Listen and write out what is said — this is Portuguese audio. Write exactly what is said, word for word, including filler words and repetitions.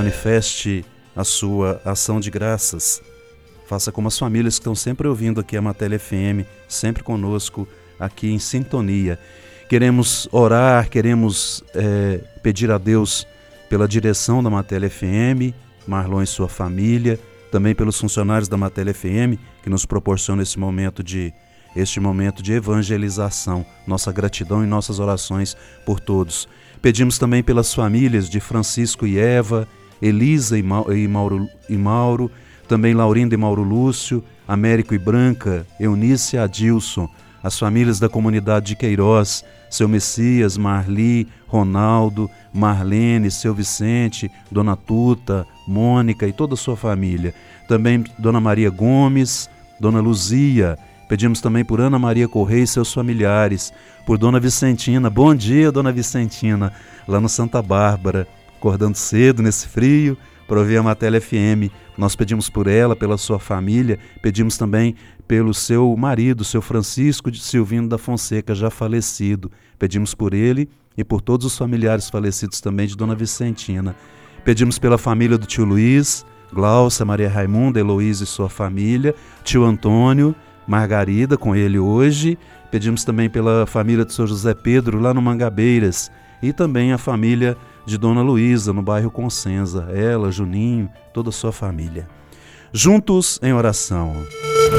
manifeste a sua ação de graças. Faça como as famílias que estão sempre ouvindo aqui a Matéria F M, sempre conosco aqui em sintonia. Queremos orar, queremos é, pedir a Deus pela direção da Matéria F M, Marlon e sua família, também pelos funcionários da Matéria F M que nos proporcionam esse momento de, este momento de evangelização. Nossa gratidão e nossas orações por todos. Pedimos também pelas famílias de Francisco e Eva, Elisa e Mauro, e Mauro, também Laurindo e Mauro Lúcio, Américo e Branca, Eunice e Adilson, as famílias da comunidade de Queiroz, seu Messias, Marli, Ronaldo, Marlene, seu Vicente, Dona Tuta, Mônica e toda a sua família. Também Dona Maria Gomes, Dona Luzia. Pedimos também por Ana Maria Correia e seus familiares, por Dona Vicentina. Bom dia, Dona Vicentina, lá no Santa Bárbara, acordando cedo nesse frio para ouvir a Matéria F M. Nós pedimos por ela, pela sua família, pedimos também pelo seu marido, seu Francisco de Silvino da Fonseca, já falecido. Pedimos por ele e por todos os familiares falecidos também de Dona Vicentina. Pedimos pela família do tio Luiz, Glaucia, Maria Raimunda, Heloísa e sua família, tio Antônio, Margarida com ele hoje. Pedimos também pela família do seu José Pedro lá no Mangabeiras e também a família de Dona Luísa no bairro Consenza, ela, Juninho, toda a sua família. Juntos em oração.